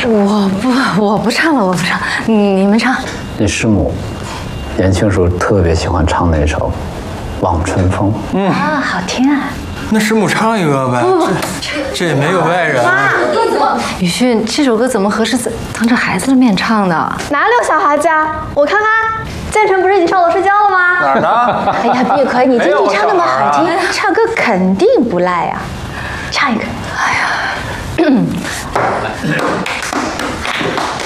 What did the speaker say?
唱。 我不唱了，我不唱，你们唱。 你师母年轻时候特别喜欢唱那首《望春风》。 啊，好听啊。 那师母唱一个呗。这也没有外人。 雨迅，这首歌怎么合适当着孩子的面唱的？ 哪里有小孩子啊？我看看，建成不是已经上楼睡觉了吗？ 哪儿呢？ 哎呀，毕可，你京剧唱那么好听，唱歌肯定不赖呀。唱一个。哎呀。